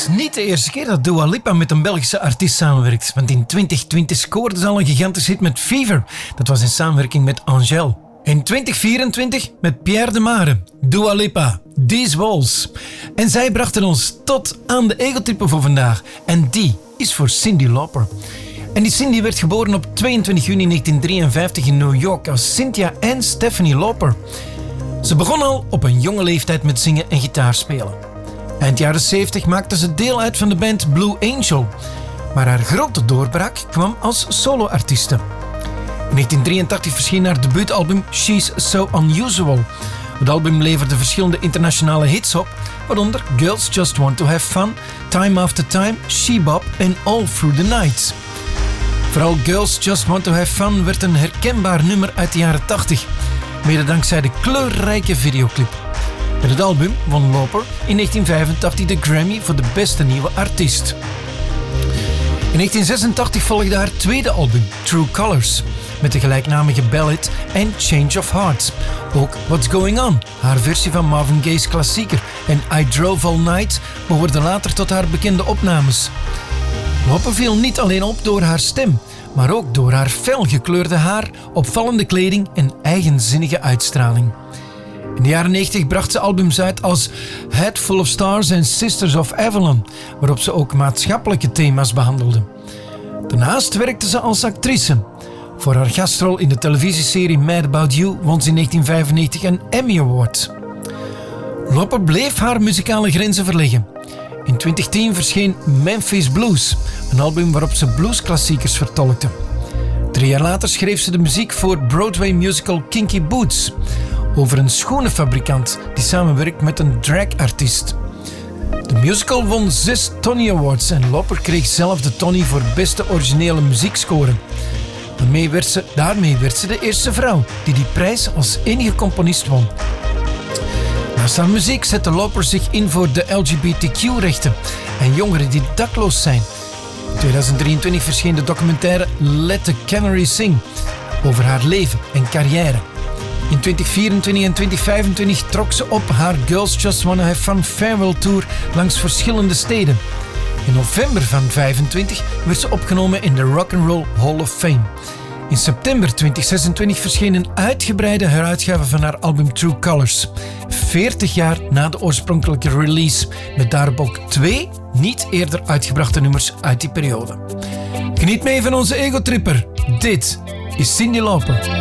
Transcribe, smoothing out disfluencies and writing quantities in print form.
is niet de eerste keer dat Dua Lipa met een Belgische artiest samenwerkt. Want in 2020 scoorde ze al een gigantisch hit met Fever. Dat was in samenwerking met Angèle. In 2024 met Pierre de Mare, Dua Lipa, These Walls. En zij brachten ons tot aan de egotrippen voor vandaag. En die is voor Cyndi Lauper. En die Cyndi werd geboren op 22 juni 1953 in New York als Cynthia Ann Stephanie Lauper. Ze begon al op een jonge leeftijd met zingen en gitaarspelen. Eind jaren 70 maakte ze deel uit van de band Blue Angel. Maar haar grote doorbraak kwam als soloartieste. In 1983 verscheen haar debuutalbum She's So Unusual. Het album leverde verschillende internationale hits op, waaronder Girls Just Want To Have Fun, Time After Time, She Bop en All Through The Night. Vooral Girls Just Want To Have Fun werd een herkenbaar nummer uit de jaren 80, mede dankzij de kleurrijke videoclip. Met het album won Lauper in 1985 de Grammy voor de beste nieuwe artiest. In 1986 volgde haar tweede album, True Colors, met de gelijknamige ballad en Change of Heart. Ook What's Going On, haar versie van Marvin Gaye's klassieker, en I Drove All Night behoorden later tot haar bekende opnames. Lauper viel niet alleen op door haar stem, maar ook door haar felgekleurde haar, opvallende kleding en eigenzinnige uitstraling. In de jaren 90 bracht ze albums uit als Head Full of Stars en Sisters of Avalon, waarop ze ook maatschappelijke thema's behandelde. Daarnaast werkte ze als actrice. Voor haar gastrol in de televisieserie Mad About You won ze in 1995 een Emmy Award. Lauper bleef haar muzikale grenzen verleggen. In 2010 verscheen Memphis Blues, een album waarop ze bluesklassiekers vertolkte. 3 jaar later schreef ze de muziek voor Broadway musical Kinky Boots, over een schoenenfabrikant die samenwerkt met een dragartiest. De musical won 6 Tony Awards en Lauper kreeg zelf de Tony voor beste originele muziekscore. Daarmee werd ze de eerste vrouw die die prijs als enige componist won. Naast haar muziek zette Lauper zich in voor de LGBTQ-rechten en jongeren die dakloos zijn. In 2023 verscheen de documentaire Let the Canary Sing over haar leven en carrière. In 2024 en 2025 trok ze op haar Girls Just Wanna Have Fun Farewell Tour langs verschillende steden. In november van 2025 werd ze opgenomen in de Rock and Roll Hall of Fame. In september 2026 verscheen een uitgebreide heruitgave van haar album True Colors. 40 jaar na de oorspronkelijke release, met daarop ook 2 niet eerder uitgebrachte nummers uit die periode. Geniet mee van onze egotripper. Dit is Cyndi Lauper.